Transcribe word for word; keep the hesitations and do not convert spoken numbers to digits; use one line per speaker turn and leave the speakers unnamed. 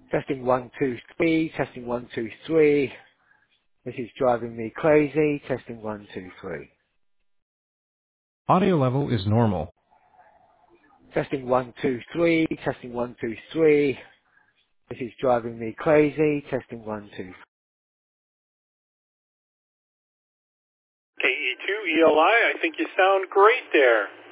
Testing one, two, three. Testing one, two, three. This is driving me crazy. Testing one, two, three.
Audio level is normal.
Testing one, two, three. Testing one, two, three. This is driving me crazy. Testing one, two.
K E two E L I, I think you sound great there.